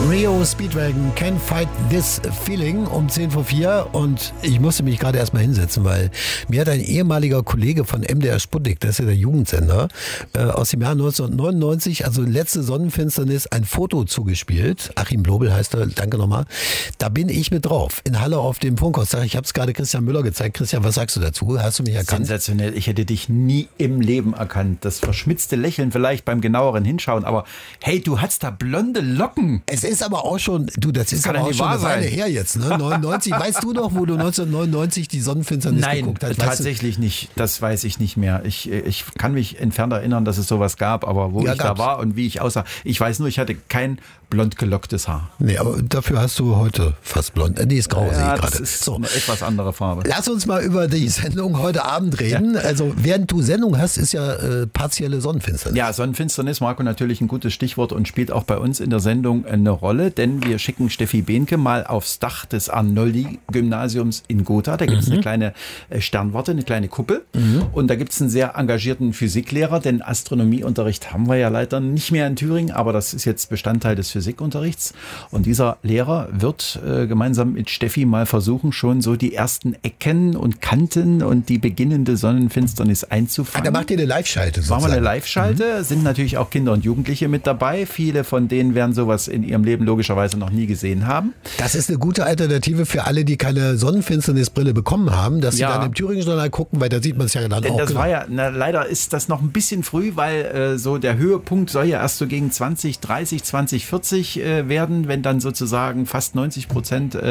Rio Speedwagon, Can't Fight This Feeling um 10 vor 4 und ich musste mich gerade erstmal hinsetzen, weil mir hat ein ehemaliger Kollege von MDR Sputnik, das ist ja der Jugendsender, aus dem Jahr 1999, also letzte Sonnenfinsternis, ein Foto zugespielt. Achim Blobel heißt er, danke nochmal. Da bin ich mit drauf, in Halle auf dem Funkhaus. Ich habe es gerade Christian Müller gezeigt. Christian, was sagst du dazu? Hast du mich erkannt? Sensationell, ich hätte dich nie im Leben erkannt. Das verschmitzte Lächeln vielleicht beim genaueren Hinschauen, aber hey, du hast da blonde Locken. Es ist aber auch schon, das ist aber auch schon eine Weile her jetzt, ne? 99, weißt du noch, wo du 1999 die Sonnenfinsternis geguckt hast? Nein, tatsächlich nicht. Das weiß ich nicht mehr. Ich kann mich entfernt erinnern, dass es sowas gab, aber wo ich da war und wie ich aussah. Ich weiß nur, ich hatte kein blond gelocktes Haar. Nee, aber dafür hast du heute fast blond. Nee, ist grau, sehe ich gerade. Das ist eine etwas andere Farbe. Lass uns mal über die Sendung heute Abend reden. Ja. Also während du Sendung hast, ist ja partielle Sonnenfinsternis. Ja, Sonnenfinsternis, Marco, natürlich ein gutes Stichwort und spielt auch bei uns in der Sendung eine Rolle, denn wir schicken Steffi Behnke mal aufs Dach des Arnoldi-Gymnasiums in Gotha. Da gibt es eine kleine Sternwarte, eine kleine Kuppel und da gibt es einen sehr engagierten Physiklehrer, denn Astronomieunterricht haben wir ja leider nicht mehr in Thüringen, aber das ist jetzt Bestandteil des Physikunterrichts und dieser Lehrer wird gemeinsam mit Steffi mal versuchen, schon so die ersten Ecken und Kanten und die beginnende Sonnenfinsternis einzufangen. Da macht ihr eine Live-Schalte sozusagen. Machen wir eine Live-Schalte, sind natürlich auch Kinder und Jugendliche mit dabei. Viele von denen werden sowas in ihrem Leben logischerweise noch nie gesehen haben. Das ist eine gute Alternative für alle, die keine Sonnenfinsternisbrille bekommen haben, dass sie dann im Thüringen-Journal gucken, weil da sieht man es ja dann denn auch. Das war ja, leider ist das noch ein bisschen früh, weil so der Höhepunkt soll ja erst so gegen 2030, 2040 werden, wenn dann sozusagen fast 90%